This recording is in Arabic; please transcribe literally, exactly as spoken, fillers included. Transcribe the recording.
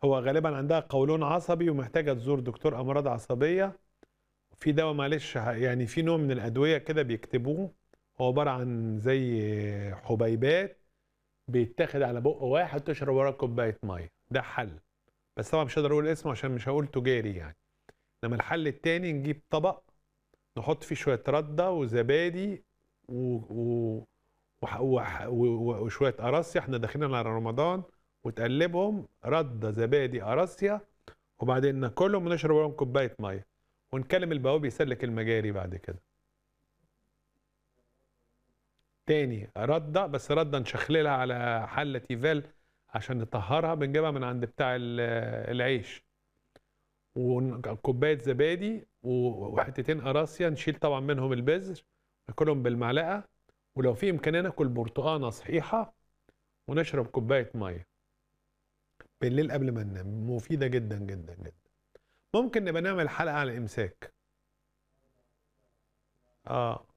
هو غالبا عندها قولون عصبي ومحتاجه تزور دكتور امراض عصبيه. في دواء معلش ه- يعني في نوع من الادويه كده بيكتبوه، هو عباره عن زي حبيبات بيتاخد على بق واحد تشرب وراه كوبايه ميه، ده حل. بس طبعا مش هقدر اقول اسمه عشان مش هقول تجاري يعني. انما الحل التاني نجيب طبق نحط فيه شويه رده وزبادي و... و... وح- وح- و- وشويه قراصيا، احنا داخلين على رمضان، وتقلبهم رده زبادي قراصيا، وبعدين ناكلهم ونشرب لهم كوبايه ميه، ونكلم البوابي يسلك المجاري بعد كده. تاني رده، بس رده نشخللها على حله تيفال عشان نطهرها، بنجيبها من عند بتاع ال- العيش، وكوبايه زبادي و- وحتتين قراصيا، نشيل طبعا منهم البذر، ناكلهم بالمعلقه، ولو في امكانيه ناكل برتقانه صحيحه، ونشرب كوبايه ميه بالليل قبل ما ننام، مفيده جدا جدا جدا. ممكن نبقى نعمل حلقه على الامساك. اه